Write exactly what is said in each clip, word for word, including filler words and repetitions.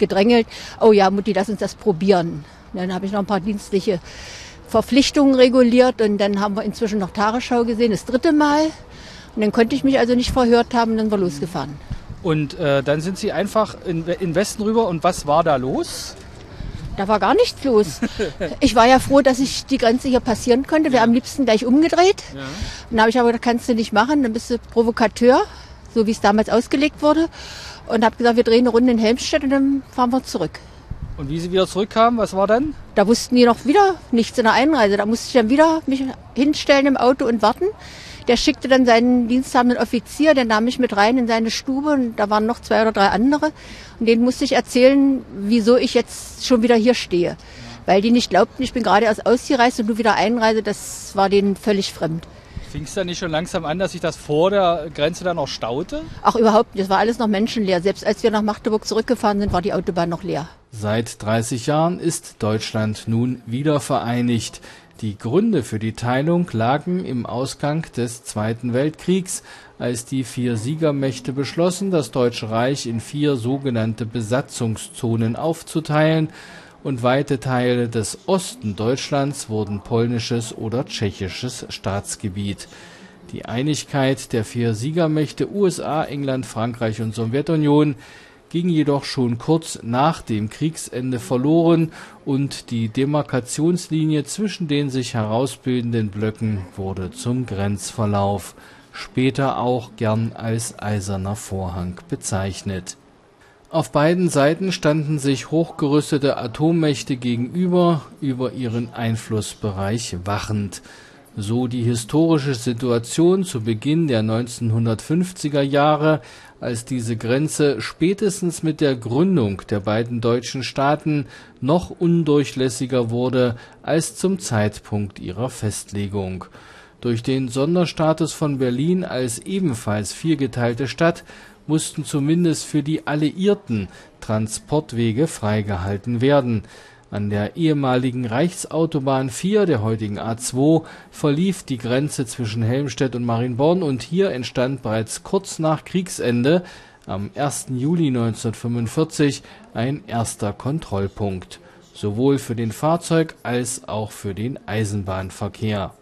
gedrängelt, oh ja, Mutti, lass uns das probieren. Dann habe ich noch ein paar dienstliche Verpflichtungen reguliert und dann haben wir inzwischen noch Tagesschau gesehen, das dritte Mal. Und dann konnte ich mich also nicht verhört haben, dann war losgefahren. Und äh, dann sind Sie einfach in, in den Westen rüber und was war da los? Da war gar nichts los. Ich war ja froh, dass ich die Grenze hier passieren konnte. Wir haben am liebsten gleich umgedreht. Ja. Dann habe ich aber gedacht, kannst du nicht machen, dann bist du Provokateur, so wie es damals ausgelegt wurde. Und habe gesagt, wir drehen eine Runde in Helmstedt und dann fahren wir zurück. Und wie Sie wieder zurückkamen, was war dann? Da wussten die noch wieder nichts in der Einreise. Da musste ich dann wieder mich hinstellen im Auto und warten. Der schickte dann seinen diensthabenden Offizier, der nahm mich mit rein in seine Stube und da waren noch zwei oder drei andere. Und denen musste ich erzählen, wieso ich jetzt schon wieder hier stehe. Weil die nicht glaubten, ich bin gerade erst ausgereist und nur wieder einreise, das war denen völlig fremd. Fing es dann nicht schon langsam an, dass sich das vor der Grenze dann noch staute? Ach, überhaupt nicht. Es war alles noch menschenleer. Selbst als wir nach Magdeburg zurückgefahren sind, war die Autobahn noch leer. Seit dreißig Jahren ist Deutschland nun wieder vereinigt. Die Gründe für die Teilung lagen im Ausgang des Zweiten Weltkriegs, als die vier Siegermächte beschlossen, das Deutsche Reich in vier sogenannte Besatzungszonen aufzuteilen, und weite Teile des Osten Deutschlands wurden polnisches oder tschechisches Staatsgebiet. Die Einigkeit der vier Siegermächte U S A, England, Frankreich und Sowjetunion ging jedoch schon kurz nach dem Kriegsende verloren und die Demarkationslinie zwischen den sich herausbildenden Blöcken wurde zum Grenzverlauf, später auch gern als Eiserner Vorhang bezeichnet. Auf beiden Seiten standen sich hochgerüstete Atommächte gegenüber, über ihren Einflussbereich wachend. So die historische Situation zu Beginn der neunzehnhundertfünfziger Jahre, als diese Grenze spätestens mit der Gründung der beiden deutschen Staaten noch undurchlässiger wurde als zum Zeitpunkt ihrer Festlegung. Durch den Sonderstatus von Berlin als ebenfalls viergeteilte Stadt mussten zumindest für die Alliierten Transportwege freigehalten werden. An der ehemaligen Reichsautobahn vier, der heutigen A zwei, verlief die Grenze zwischen Helmstedt und Marienborn und hier entstand bereits kurz nach Kriegsende, am ersten Juli neunzehnhundertfünfundvierzig, ein erster Kontrollpunkt, sowohl für den Fahrzeug- als auch für den Eisenbahnverkehr.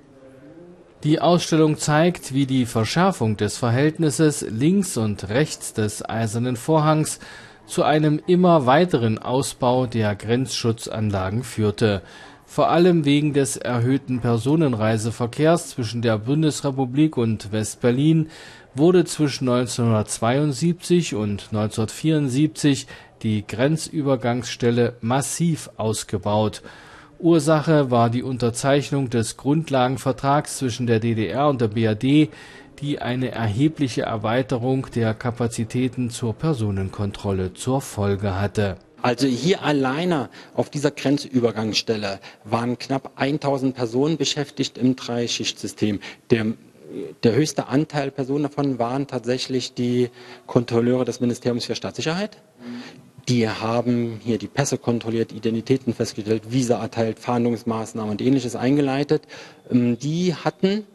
Die Ausstellung zeigt, wie die Verschärfung des Verhältnisses links und rechts des Eisernen Vorhangs zu einem immer weiteren Ausbau der Grenzschutzanlagen führte. Vor allem wegen des erhöhten Personenreiseverkehrs zwischen der Bundesrepublik und West-Berlin wurde zwischen neunzehnhundertzweiundsiebzig und neunzehnhundertvierundsiebzig die Grenzübergangsstelle massiv ausgebaut. Ursache war die Unterzeichnung des Grundlagenvertrags zwischen der D D R und der B R D, die eine erhebliche Erweiterung der Kapazitäten zur Personenkontrolle zur Folge hatte. Also hier alleine auf dieser Grenzübergangsstelle waren knapp tausend Personen beschäftigt im Dreischichtsystem. Der, der höchste Anteil Personen davon waren tatsächlich die Kontrolleure des Ministeriums für Staatssicherheit. Die haben hier die Pässe kontrolliert, Identitäten festgestellt, Visa erteilt, Fahndungsmaßnahmen und Ähnliches eingeleitet. Die hatten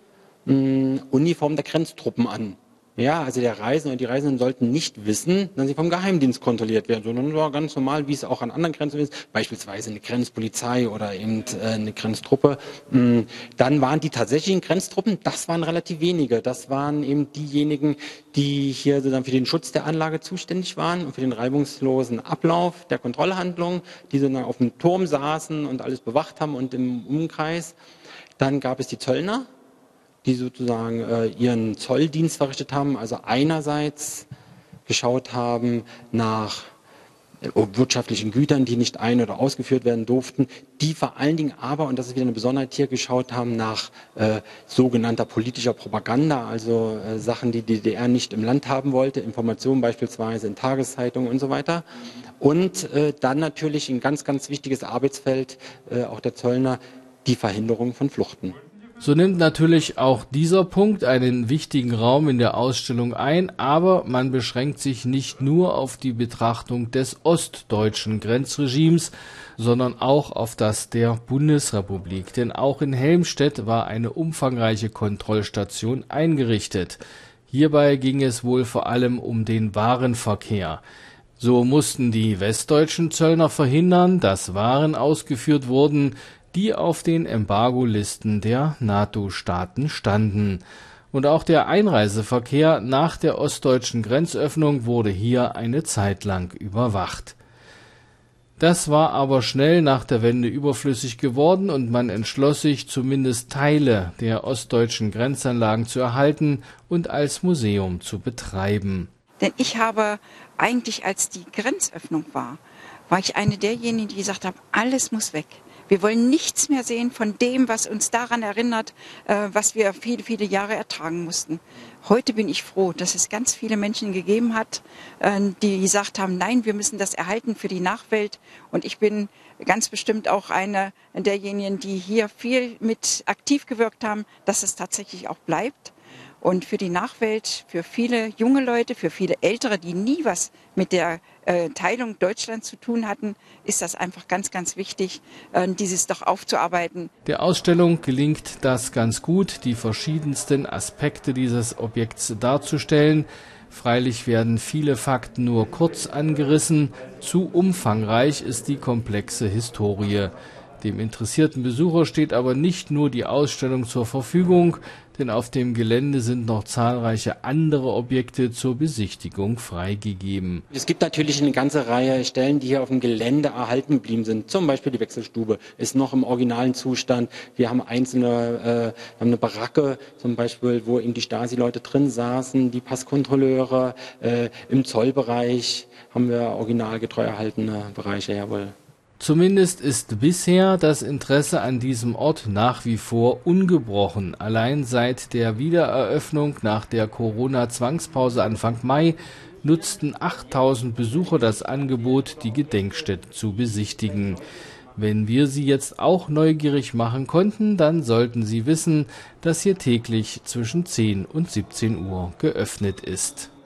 Uniform der Grenztruppen an. Ja, also der Reisende und die Reisenden sollten nicht wissen, dass sie vom Geheimdienst kontrolliert werden, sondern war ganz normal, wie es auch an anderen Grenzen ist, beispielsweise eine Grenzpolizei oder eben eine Grenztruppe. Dann waren die tatsächlichen Grenztruppen, das waren relativ wenige. Das waren eben diejenigen, die hier sozusagen für den Schutz der Anlage zuständig waren und für den reibungslosen Ablauf der Kontrollhandlungen, die sozusagen auf dem Turm saßen und alles bewacht haben und im Umkreis. Dann gab es die Zöllner, die sozusagen äh, ihren Zolldienst verrichtet haben, also einerseits geschaut haben nach äh, wirtschaftlichen Gütern, die nicht ein- oder ausgeführt werden durften, die vor allen Dingen aber, und das ist wieder eine Besonderheit hier, geschaut haben nach äh, sogenannter politischer Propaganda, also äh, Sachen, die die D D R nicht im Land haben wollte, Informationen beispielsweise in Tageszeitungen und so weiter. Und äh, dann natürlich ein ganz, ganz wichtiges Arbeitsfeld, äh, auch der Zöllner, die Verhinderung von Fluchten. So nimmt natürlich auch dieser Punkt einen wichtigen Raum in der Ausstellung ein, aber man beschränkt sich nicht nur auf die Betrachtung des ostdeutschen Grenzregimes, sondern auch auf das der Bundesrepublik. Denn auch in Helmstedt war eine umfangreiche Kontrollstation eingerichtet. Hierbei ging es wohl vor allem um den Warenverkehr. So mussten die westdeutschen Zöllner verhindern, dass Waren ausgeführt wurden, die auf den Embargo-Listen der NATO-Staaten standen. Und auch der Einreiseverkehr nach der ostdeutschen Grenzöffnung wurde hier eine Zeit lang überwacht. Das war aber schnell nach der Wende überflüssig geworden und man entschloss sich, zumindest Teile der ostdeutschen Grenzanlagen zu erhalten und als Museum zu betreiben. Denn ich habe eigentlich, als die Grenzöffnung war, war ich eine derjenigen, die gesagt haben, alles muss weg. Wir wollen nichts mehr sehen von dem, was uns daran erinnert, äh, was wir viele, viele Jahre ertragen mussten. Heute bin ich froh, dass es ganz viele Menschen gegeben hat, äh, die gesagt haben, nein, wir müssen das erhalten für die Nachwelt. Und ich bin ganz bestimmt auch eine derjenigen, die hier viel mit aktiv gewirkt haben, dass es tatsächlich auch bleibt. Und für die Nachwelt, für viele junge Leute, für viele Ältere, die nie was mit der äh, Teilung Deutschlands zu tun hatten, ist das einfach ganz, ganz wichtig, äh, dieses doch aufzuarbeiten. Der Ausstellung gelingt das ganz gut, die verschiedensten Aspekte dieses Objekts darzustellen. Freilich werden viele Fakten nur kurz angerissen. Zu umfangreich ist die komplexe Historie. Dem interessierten Besucher steht aber nicht nur die Ausstellung zur Verfügung, denn auf dem Gelände sind noch zahlreiche andere Objekte zur Besichtigung freigegeben. Es gibt natürlich eine ganze Reihe Stellen, die hier auf dem Gelände erhalten geblieben sind. Zum Beispiel die Wechselstube ist noch im originalen Zustand. Wir haben einzelne, äh, haben eine Baracke zum Beispiel, wo eben die Stasi-Leute drin saßen, die Passkontrolleure. Äh, Im Zollbereich haben wir originalgetreu erhaltene Bereiche, jawohl. Zumindest ist bisher das Interesse an diesem Ort nach wie vor ungebrochen. Allein seit der Wiedereröffnung nach der Corona-Zwangspause Anfang Mai nutzten achttausend Besucher das Angebot, die Gedenkstätte zu besichtigen. Wenn wir Sie jetzt auch neugierig machen konnten, dann sollten Sie wissen, dass hier täglich zwischen zehn und siebzehn Uhr geöffnet ist.